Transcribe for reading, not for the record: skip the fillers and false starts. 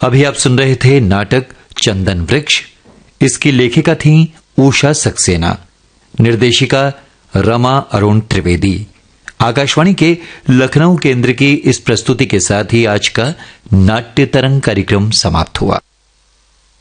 अभी आप सुन रहे थे नाटक चंदन वृक्ष। इसकी लेखिका थी उषा सक्सेना, निर्देशिका रमा अरुण त्रिवेदी। आकाशवाणी के लखनऊ केंद्र की इस प्रस्तुति के साथ ही आज का नाट्य तरंग कार्यक्रम समाप्त हुआ।